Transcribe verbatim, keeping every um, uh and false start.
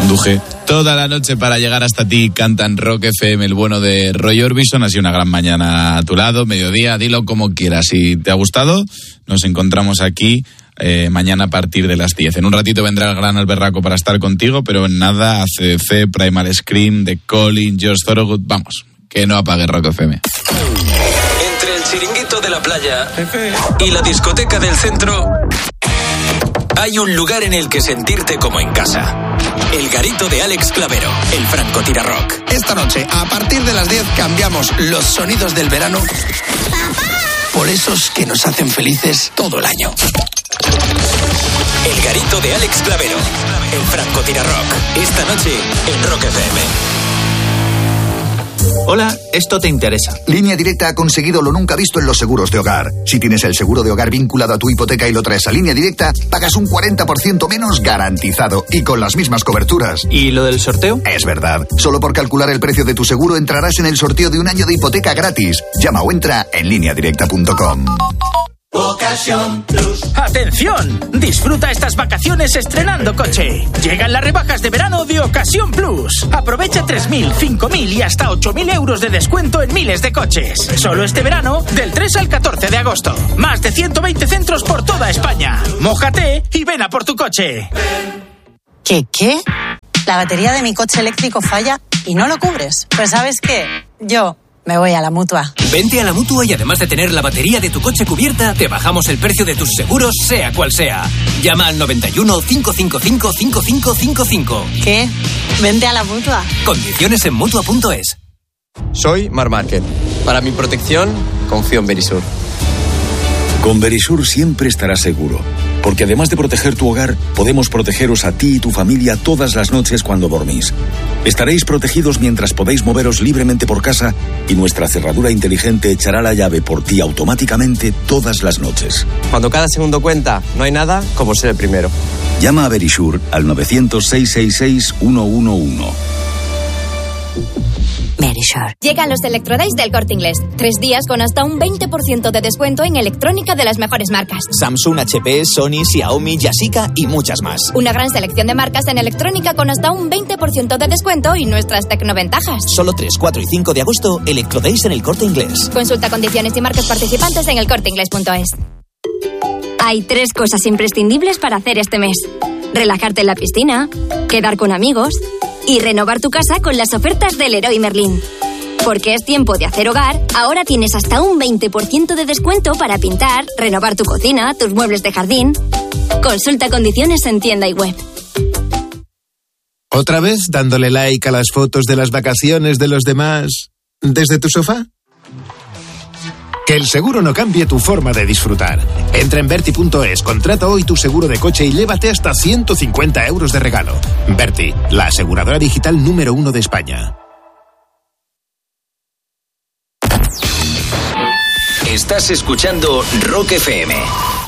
Conduje toda la noche para llegar hasta ti. Cantan Rock F M, el bueno de Roy Orbison. Ha sido una gran mañana a tu lado, mediodía, dilo como quieras. Si te ha gustado, nos encontramos aquí eh, mañana a partir de las diez. En un ratito vendrá el gran Alberraco para estar contigo, pero en nada, A C D C, Primal Scream, The Calling, George Thorogood. Vamos, que no apague Rock F M. Entre el chiringuito de la playa y la discoteca del centro hay un lugar en el que sentirte como en casa. El garito de Alex Clavero, el francotirador. Esta noche, a partir de las diez, cambiamos los sonidos del verano por esos que nos hacen felices todo el año. El garito de Alex Clavero, el francotirador. Esta noche en Rock F M. Hola, esto te interesa. Línea Directa ha conseguido lo nunca visto en los seguros de hogar. Si tienes el seguro de hogar vinculado a tu hipoteca y lo traes a Línea Directa, pagas un cuarenta por ciento menos garantizado y con las mismas coberturas. ¿Y lo del sorteo? Es verdad. Solo por calcular el precio de tu seguro entrarás en el sorteo de un año de hipoteca gratis. Llama o entra en línea directa punto com. Ocasión Plus. ¡Atención! Disfruta estas vacaciones estrenando coche. Llegan las rebajas de verano de Ocasión Plus. Aprovecha tres mil, cinco mil y hasta ocho mil euros de descuento en miles de coches. Solo este verano, del tres al catorce de agosto. Más de ciento veinte centros por toda España. Mójate y ven a por tu coche. ¿Qué, qué? La batería de mi coche eléctrico falla y no lo cubres. Pues ¿sabes qué? Yo me voy a la Mutua. Vente a la Mutua y además de tener la batería de tu coche cubierta, te bajamos el precio de tus seguros, sea cual sea. Llama al noventa y uno, cinco cinco cinco, cinco cinco cinco cinco. ¿Qué? Vente a la Mutua. Condiciones en Mutua punto es. Soy Mar Márquez. Para mi protección, confío en Verisur. Con Verisur siempre estarás seguro, porque además de proteger tu hogar, podemos protegeros a ti y tu familia todas las noches cuando dormís. Estaréis protegidos mientras podéis moveros libremente por casa y nuestra cerradura inteligente echará la llave por ti automáticamente todas las noches. Cuando cada segundo cuenta, no hay nada como ser el primero. Llama a Verisur al novecientos, seiscientos sesenta y seis, ciento once. Verisur. Llegan los Electrodays del Corte Inglés. Tres días con hasta un veinte por ciento de descuento en electrónica de las mejores marcas. Samsung, H P, Sony, Xiaomi, Yashica y muchas más. Una gran selección de marcas en electrónica con hasta un veinte por ciento de descuento y nuestras tecnoventajas. Solo tres, cuatro y cinco de agosto, Electrodays en el Corte Inglés. Consulta condiciones y marcas participantes en el corte inglés punto es. Hay tres cosas imprescindibles para hacer este mes: relajarte en la piscina, quedar con amigos y renovar tu casa con las ofertas del Leroy Merlin. Porque es tiempo de hacer hogar, ahora tienes hasta un veinte por ciento de descuento para pintar, renovar tu cocina, tus muebles de jardín. Consulta condiciones en tienda y web. ¿Otra vez dándole like a las fotos de las vacaciones de los demás desde tu sofá? Que el seguro no cambie tu forma de disfrutar. Entra en Berti punto es, contrata hoy tu seguro de coche y llévate hasta ciento cincuenta euros de regalo. Berti, la aseguradora digital número uno de España. Estás escuchando Rock F M.